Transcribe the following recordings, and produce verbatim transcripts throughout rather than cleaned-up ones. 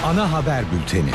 Ana haber bülteni.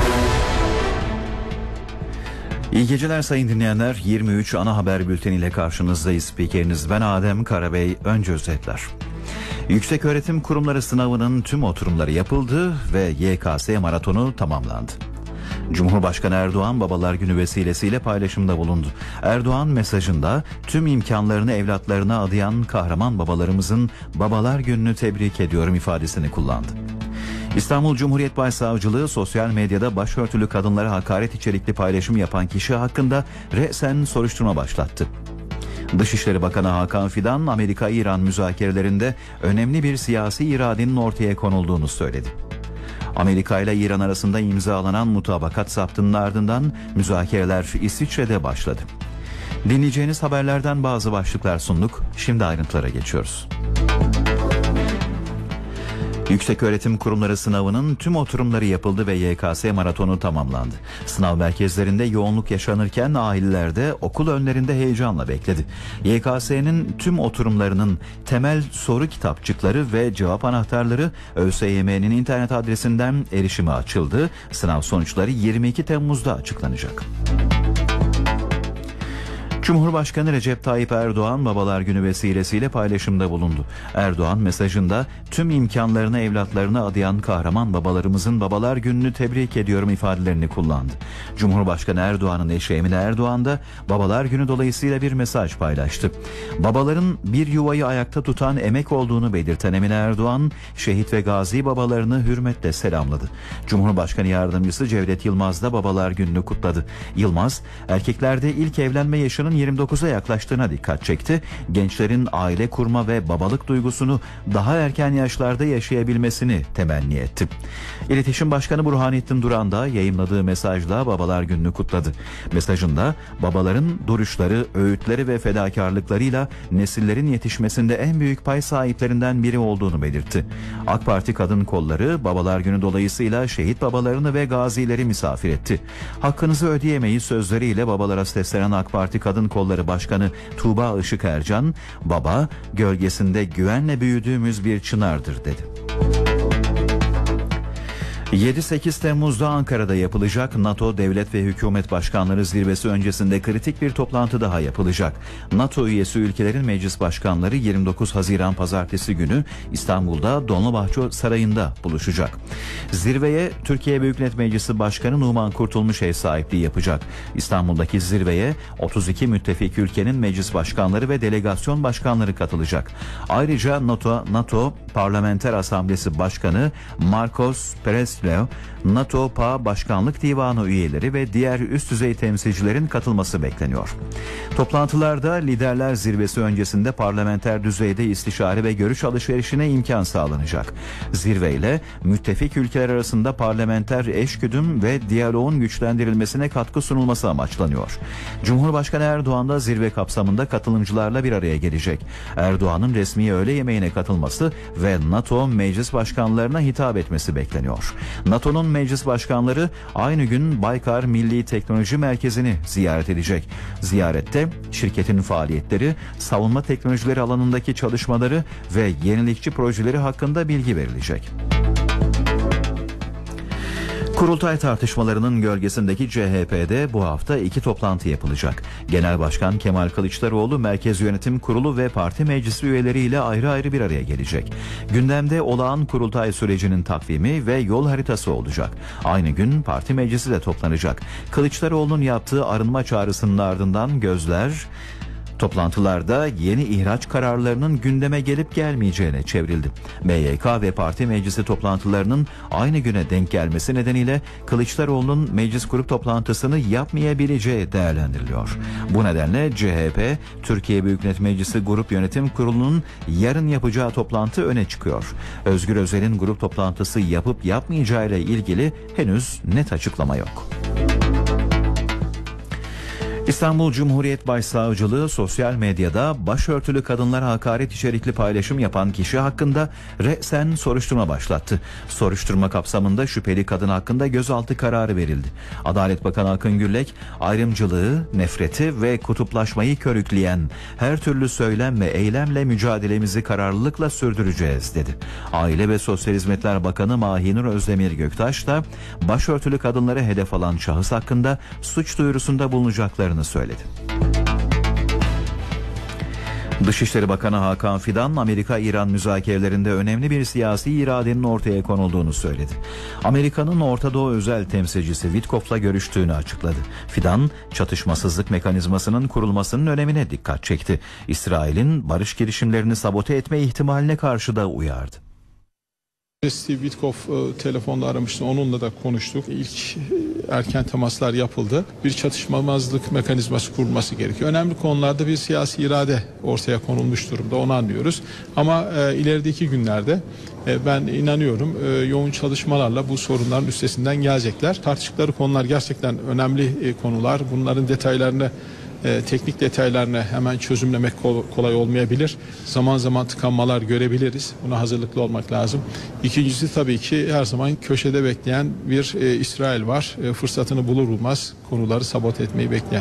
İyi geceler sayın dinleyenler. yirmi üç ana haber bülteniyle karşınızdayız. Spikeriniz ben Adem Karabey. Önce özetler. Yükseköğretim Kurumları sınavının tüm oturumları yapıldı ve Y K S maratonu tamamlandı. Cumhurbaşkanı Erdoğan Babalar Günü vesilesiyle paylaşımda bulundu. Erdoğan mesajında tüm imkanlarını evlatlarına adayan kahraman babalarımızın Babalar Günü'nü tebrik ediyorum ifadesini kullandı. İstanbul Cumhuriyet Başsavcılığı sosyal medyada başörtülü kadınlara hakaret içerikli paylaşım yapan kişi hakkında resen soruşturma başlattı. Dışişleri Bakanı Hakan Fidan, Amerika-İran müzakerelerinde önemli bir siyasi iradenin ortaya konulduğunu söyledi. Amerika ile İran arasında imzalanan mutabakat saptının ardından müzakereler İsviçre'de başladı. Dinleyeceğiniz haberlerden bazı başlıklar sunduk. Şimdi ayrıntılara geçiyoruz. Yükseköğretim Kurumları sınavının tüm oturumları yapıldı ve Y K S maratonu tamamlandı. Sınav merkezlerinde yoğunluk yaşanırken aileler de okul önlerinde heyecanla bekledi. Y K S'nin tüm oturumlarının temel soru kitapçıkları ve cevap anahtarları ÖSYM'nin internet adresinden erişime açıldı. Sınav sonuçları yirmi iki Temmuz'da açıklanacak. Cumhurbaşkanı Recep Tayyip Erdoğan Babalar Günü vesilesiyle paylaşımda bulundu. Erdoğan mesajında tüm imkanlarını evlatlarına adayan kahraman babalarımızın Babalar Günü'nü tebrik ediyorum ifadelerini kullandı. Cumhurbaşkanı Erdoğan'ın eşi Emine Erdoğan da Babalar Günü dolayısıyla bir mesaj paylaştı. Babaların bir yuvayı ayakta tutan emek olduğunu belirten Emine Erdoğan, şehit ve gazi babalarını hürmetle selamladı. Cumhurbaşkanı Yardımcısı Cevdet Yılmaz da Babalar Günü'nü kutladı. Yılmaz, erkeklerde ilk evlenme yaşının yirmi dokuza yaklaştığına dikkat çekti. Gençlerin aile kurma ve babalık duygusunu daha erken yaşlarda yaşayabilmesini temenni etti. İletişim Başkanı Burhanettin Duran da yayımladığı mesajla Babalar Günü'nü kutladı. Mesajında babaların duruşları, öğütleri ve fedakarlıklarıyla nesillerin yetişmesinde en büyük pay sahiplerinden biri olduğunu belirtti. AK Parti Kadın Kolları Babalar Günü dolayısıyla şehit babalarını ve gazileri misafir etti. Hakkınızı ödeyemeyiz sözleriyle babalara seslenen AK Parti Kadın Kolları Başkanı Tuğba Işık Ercan, baba gölgesinde güvenle büyüdüğümüz bir çınardır dedi. yedi sekiz Temmuz'da Ankara'da yapılacak NATO Devlet ve Hükümet Başkanları Zirvesi öncesinde kritik bir toplantı daha yapılacak. NATO üyesi ülkelerin meclis başkanları yirmi dokuz Haziran Pazartesi günü İstanbul'da Dolmabahçe Sarayı'nda buluşacak. Zirveye Türkiye Büyük Millet Meclisi Başkanı Numan Kurtulmuş ev sahipliği yapacak. İstanbul'daki zirveye otuz iki müttefik ülkenin meclis başkanları ve delegasyon başkanları katılacak. Ayrıca NATO, NATO Parlamenter Asamblesi Başkanı Marcos Perez, NATO P A Başkanlık Divanı üyeleri ve diğer üst düzey temsilcilerin katılması bekleniyor. Toplantılarda liderler zirvesi öncesinde parlamenter düzeyde istişare ve görüş alışverişine imkan sağlanacak. Zirveyle müttefik ülkeler arasında parlamenter eşgüdüm ve diyaloğun güçlendirilmesine katkı sunulması amaçlanıyor. Cumhurbaşkanı Erdoğan da zirve kapsamında katılımcılarla bir araya gelecek. Erdoğan'ın resmi öğle yemeğine katılması ve NATO meclis başkanlarına hitap etmesi bekleniyor. NATO'nun meclis başkanları aynı gün Baykar Milli Teknoloji Merkezi'ni ziyaret edecek. Ziyarette şirketin faaliyetleri, savunma teknolojileri alanındaki çalışmaları ve yenilikçi projeleri hakkında bilgi verilecek. Kurultay tartışmalarının gölgesindeki C H P'de bu hafta iki toplantı yapılacak. Genel Başkan Kemal Kılıçdaroğlu Merkez Yönetim Kurulu ve parti meclisi üyeleriyle ayrı ayrı bir araya gelecek. Gündemde olağan kurultay sürecinin takvimi ve yol haritası olacak. Aynı gün parti meclisi de toplanacak. Kılıçdaroğlu'nun yaptığı arınma çağrısının ardından gözler toplantılarda yeni ihraç kararlarının gündeme gelip gelmeyeceğine çevrildi. M Y K ve parti meclisi toplantılarının aynı güne denk gelmesi nedeniyle Kılıçdaroğlu'nun meclis grup toplantısını yapmayabileceği değerlendiriliyor. Bu nedenle C H P, Türkiye Büyük Millet Meclisi Grup Yönetim Kurulu'nun yarın yapacağı toplantı öne çıkıyor. Özgür Özel'in grup toplantısı yapıp yapmayacağıyla ilgili henüz net açıklama yok. İstanbul Cumhuriyet Başsavcılığı sosyal medyada başörtülü kadınlara hakaret içerikli paylaşım yapan kişi hakkında resen soruşturma başlattı. Soruşturma kapsamında şüpheli kadın hakkında gözaltı kararı verildi. Adalet Bakanı Akın Gürlek, ayrımcılığı, nefreti ve kutuplaşmayı körükleyen her türlü söylem ve eylemle mücadelemizi kararlılıkla sürdüreceğiz dedi. Aile ve Sosyal Hizmetler Bakanı Mahinur Özdemir Göktaş da başörtülü kadınları hedef alan şahıs hakkında suç duyurusunda bulunacaklarını söyledi. Dışişleri Bakanı Hakan Fidan, Amerika-İran müzakerelerinde önemli bir siyasi iradenin ortaya konulduğunu söyledi. Amerika'nın Orta Doğu özel temsilcisi Witkoff'la görüştüğünü açıkladı. Fidan, çatışmasızlık mekanizmasının kurulmasının önemine dikkat çekti. İsrail'in barış girişimlerini sabote etme ihtimaline karşı da uyardı. Steve Witkoff e, telefonda aramıştı. Onunla da konuştuk. İlk e, erken temaslar yapıldı. Bir çatışmamazlık mekanizması kurulması gerekiyor. Önemli konularda bir siyasi irade ortaya konulmuş durumda. Onu anlıyoruz. Ama e, ilerideki günlerde e, ben inanıyorum e, yoğun çalışmalarla bu sorunların üstesinden gelecekler. Tartıştıkları konular gerçekten önemli e, konular. Bunların detaylarını E, teknik detaylarını hemen çözümlemek kol, kolay olmayabilir. Zaman zaman tıkanmalar görebiliriz. Buna hazırlıklı olmak lazım. İkincisi tabii ki her zaman köşede bekleyen bir e, İsrail var. E, fırsatını bulur bulmaz konuları sabote etmeyi bekleyen.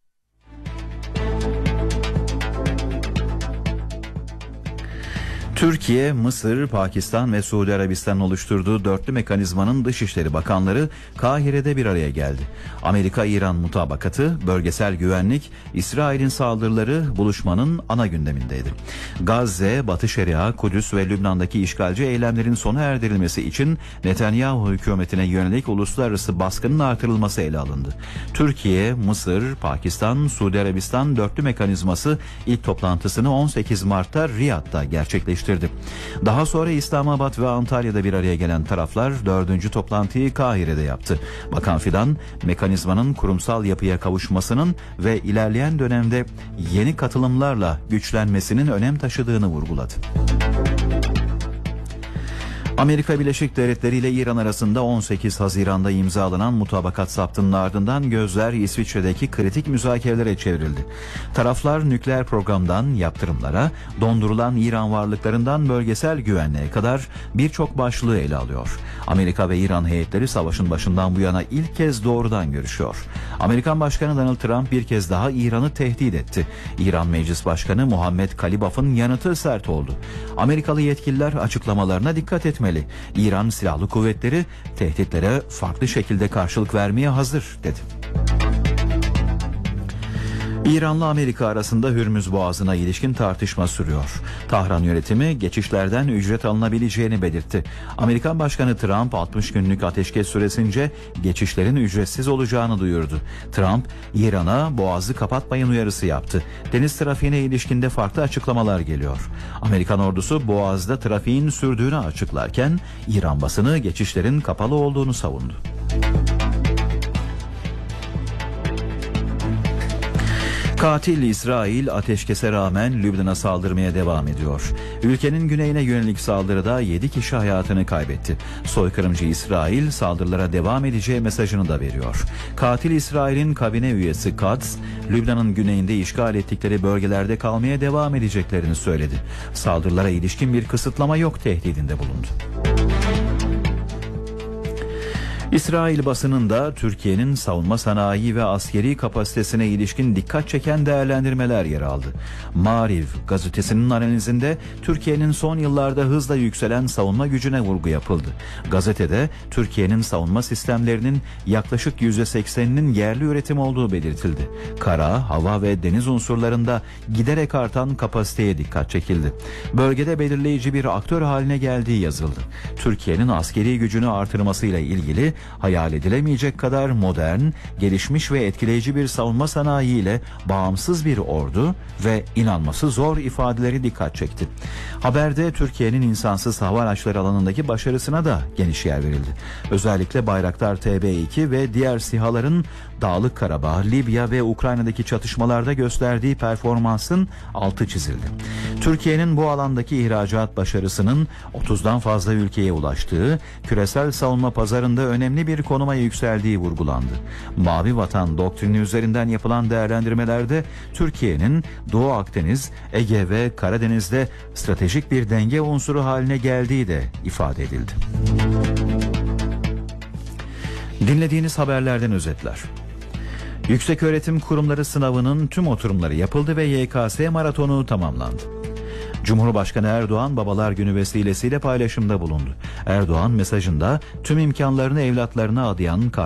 Türkiye, Mısır, Pakistan ve Suudi Arabistan oluşturduğu dörtlü mekanizmanın Dışişleri Bakanları Kahire'de bir araya geldi. Amerika-İran mutabakatı, bölgesel güvenlik, İsrail'in saldırıları buluşmanın ana gündemindeydi. Gazze, Batı Şeria, Kudüs ve Lübnan'daki işgalci eylemlerin sona erdirilmesi için Netanyahu hükümetine yönelik uluslararası baskının artırılması ele alındı. Türkiye, Mısır, Pakistan, Suudi Arabistan dörtlü mekanizması ilk toplantısını on sekiz Mart'ta Riyad'da gerçekleştirdi. Daha sonra İslamabad ve Antalya'da bir araya gelen taraflar dördüncü toplantıyı Kahire'de yaptı. Bakan Fidan, mekanizmanın kurumsal yapıya kavuşmasının ve ilerleyen dönemde yeni katılımlarla güçlenmesinin önem taşıdığını vurguladı. Amerika Birleşik Devletleri ile İran arasında on sekiz Haziran'da imzalanan mutabakat saptının ardından gözler İsviçre'deki kritik müzakerelere çevrildi. Taraflar nükleer programdan yaptırımlara, dondurulan İran varlıklarından bölgesel güvenliğe kadar birçok başlığı ele alıyor. Amerika ve İran heyetleri savaşın başından bu yana ilk kez doğrudan görüşüyor. Amerikan Başkanı Donald Trump bir kez daha İran'ı tehdit etti. İran Meclis Başkanı Muhammed Kalibaf'ın yanıtı sert oldu. Amerikalı yetkililer açıklamalarına dikkat etmeli. İran Silahlı Kuvvetleri tehditlere farklı şekilde karşılık vermeye hazır dedi. İran'la Amerika arasında Hürmüz Boğazı'na ilişkin tartışma sürüyor. Tahran yönetimi geçişlerden ücret alınabileceğini belirtti. Amerikan Başkanı Trump altmış günlük ateşkes süresince geçişlerin ücretsiz olacağını duyurdu. Trump, İran'a Boğaz'ı kapatmayın uyarısı yaptı. Deniz trafiğine ilişkinde farklı açıklamalar geliyor. Amerikan ordusu Boğaz'da trafiğin sürdüğünü açıklarken İran basını geçişlerin kapalı olduğunu savundu. Katil İsrail ateşkese rağmen Lübnan'a saldırmaya devam ediyor. Ülkenin güneyine yönelik saldırıda yedi kişi hayatını kaybetti. Soykırımcı İsrail saldırılara devam edeceği mesajını da veriyor. Katil İsrail'in kabine üyesi Katz, Lübnan'ın güneyinde işgal ettikleri bölgelerde kalmaya devam edeceklerini söyledi. Saldırılara ilişkin bir kısıtlama yok tehdidinde bulundu. İsrail basınında Türkiye'nin savunma sanayi ve askeri kapasitesine ilişkin dikkat çeken değerlendirmeler yer aldı. Maariv gazetesinin analizinde Türkiye'nin son yıllarda hızla yükselen savunma gücüne vurgu yapıldı. Gazetede Türkiye'nin savunma sistemlerinin yaklaşık yüzde sekseninin yerli üretim olduğu belirtildi. Kara, hava ve deniz unsurlarında giderek artan kapasiteye dikkat çekildi. Bölgede belirleyici bir aktör haline geldiği yazıldı. Türkiye'nin askeri gücünü artırmasıyla ilgili hayal edilemeyecek kadar modern, gelişmiş ve etkileyici bir savunma sanayiyle bağımsız bir ordu ve inanması zor ifadeleri dikkat çekti. Haberde Türkiye'nin insansız hava araçları alanındaki başarısına da geniş yer verildi. Özellikle Bayraktar T B iki ve diğer SİHA'ların Dağlık Karabağ, Libya ve Ukrayna'daki çatışmalarda gösterdiği performansın altı çizildi. Türkiye'nin bu alandaki ihracat başarısının otuzdan fazla ülkeye ulaştığı, küresel savunma pazarında önemli bir konuma yükseldiği vurgulandı. Mavi Vatan doktrini üzerinden yapılan değerlendirmelerde Türkiye'nin Doğu Akdeniz, Ege ve Karadeniz'de stratejik bir denge unsuru haline geldiği de ifade edildi. Dinlediğiniz haberlerden özetler. Yükseköğretim Kurumları sınavının tüm oturumları yapıldı ve Y K S maratonu tamamlandı. Cumhurbaşkanı Erdoğan Babalar Günü vesilesiyle paylaşımda bulundu. Erdoğan mesajında tüm imkanlarını evlatlarına adayan